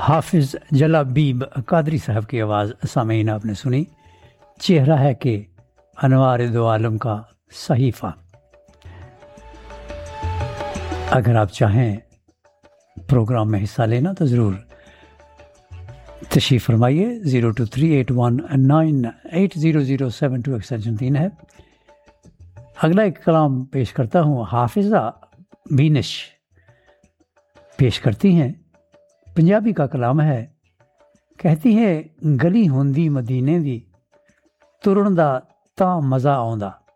हाफिज़ जलाबीब कादरी साहब की आवाज़ सामीन आपने सुनी। चेहरा है कि अनवार दो आलम का सहीफ़ा। अगर आप चाहें प्रोग्राम में हिस्सा लेना तो ज़रूर तशरीफ़ फरमाइए। 0238198007 एक्सटेंशन 3 है। अगला एक कलाम पेश करता हूँ। हाफिज़ा बीनिश पेश करती हैं। पंजाबी का कलाम है। कहती है गली होंदी मदीने दी तुरन दा तां मज़ा आउंदा।